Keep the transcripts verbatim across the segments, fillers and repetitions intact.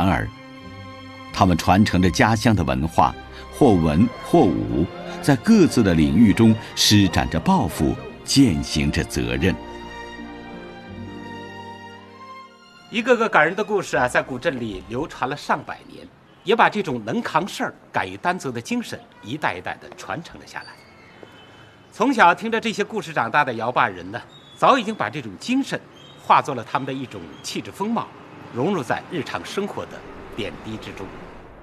然而，他们传承着家乡的文化，或文或武，在各自的领域中施展着抱负，践行着责任。 一个个感人的故事啊，在古镇里流传了上百年，也把这种能扛事儿、敢于担责的精神一代一代地传承了下来。从小听着这些故事长大的姚坝人呢，早已经把这种精神化作了他们的一种气质风貌，融入在日常生活的点滴之中。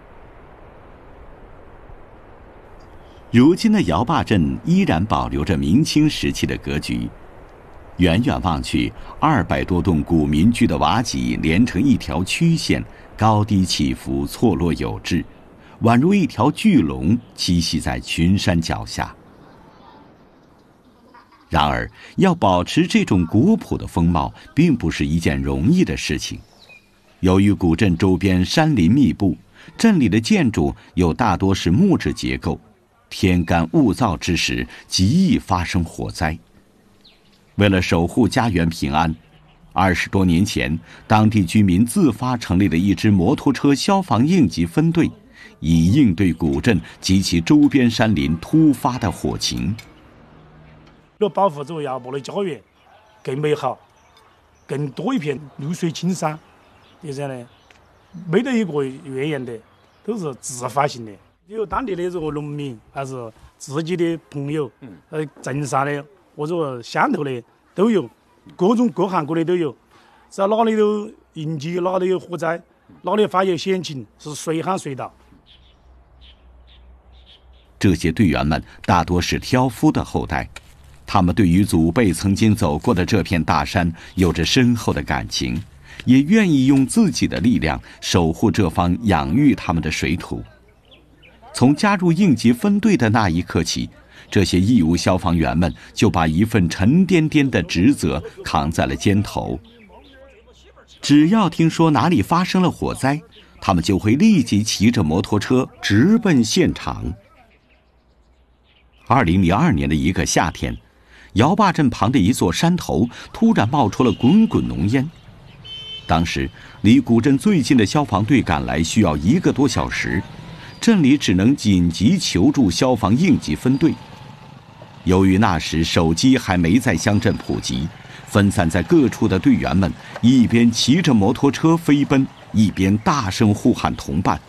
如今的姚坝镇依然保留着明清时期的格局，远远望去，二百多栋古民居的瓦脊连成一条曲线，高低起伏，错落有致，宛如一条巨龙栖息在群山脚下。然而，要保持这种古朴的风貌，并不是一件容易的事情。由于古镇周边山林密布，镇里的建筑又大多是木质结构，天干物燥之时，极易发生火灾。为了守护家园平安，二十多年前，当地居民自发成立了一支摩托车消防应急分队，以应对古镇及其周边山林突发的火情。 要保护这个姚坝的家园更美好，更多一片绿水青山。第三呢，没得一个怨言的，都是自发性的。有当地的这个农民，还是自己的朋友，呃，镇上的或者乡头的都有，各种各行各业都有。只要哪里有应急，哪里有火灾，哪里发现险情，是随喊随到。 这些队员们大多是挑夫的后代，他们对于祖辈曾经走过的这片大山有着深厚的感情，也愿意用自己的力量守护这方养育他们的水土。从加入应急分队的那一刻起，这些义务消防员们就把一份沉甸甸的职责扛在了肩头。只要听说哪里发生了火灾，他们就会立即骑着摩托车直奔现场。二零零二年的一个夏天，姚坝镇旁的一座山头突然冒出了滚滚浓烟。当时离古镇最近的消防队赶来需要一个多小时，镇里只能紧急求助消防应急分队。由于那时手机还没在乡镇普及，分散在各处的队员们一边骑着摩托车飞奔，一边大声呼喊同伴。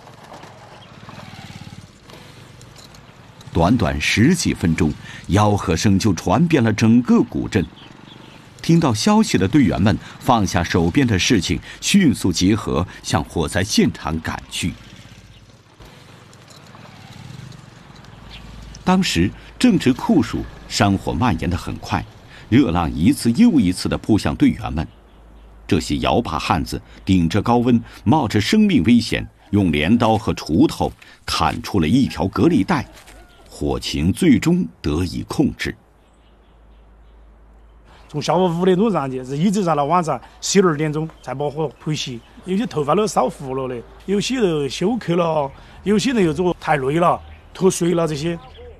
短短十几分钟，吆喝声就传遍了整个古镇。听到消息的队员们放下手边的事情，迅速集合，向火灾现场赶去。当时正值酷暑，山火蔓延得很快，热浪一次又一次地扑向队员们。这些姚坝汉子顶着高温，冒着生命危险，用镰刀和锄头砍出了一条隔离带，火情最终得以控制。 从下午五点钟上去，是一直上到晚上十二点钟才把火扑熄。有些头发都烧糊了的，有些人休克了，有些人又做太累了、脱水了这些。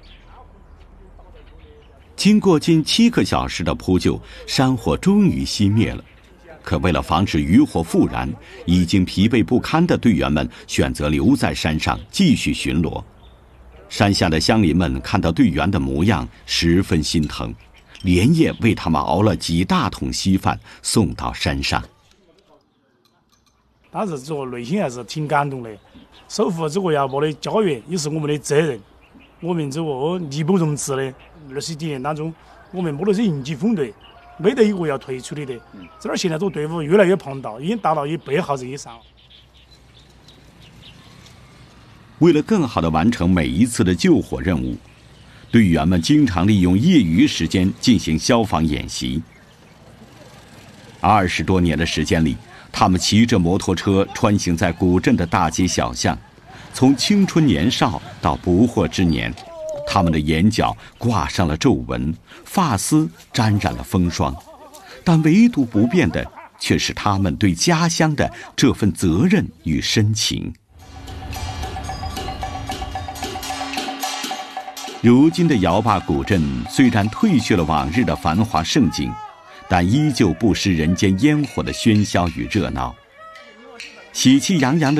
经过近七个小时的扑救，山火终于熄灭了。可为了防止余火复燃，已经疲惫不堪的队员们选择留在山上继续巡逻。山下的乡邻们看到队员的模样，十分心疼，连夜为他们熬了几大桶稀饭送到山上。 当时这个内心还是挺感动的，守护这个姚坝的家园也是我们的责任。我们这个义不容辞的，二十几年当中，我们摸的是应急分队，没得一个要退出的的。这儿现在这个队伍越来越庞大，已经达到一百号人以上。 为了更好地完成每一次的救火任务，队员们经常利用业余时间进行消防演习。二十多年的时间里，他们骑着摩托车穿行在古镇的大街小巷，从青春年少到不惑之年，他们的眼角挂上了皱纹，发丝沾染了风霜，但唯独不变的却是他们对家乡的这份责任与深情。如今的姚坝古镇虽然褪去了往日的繁华盛景，但依旧不失人间烟火的喧嚣与热闹。喜气洋洋的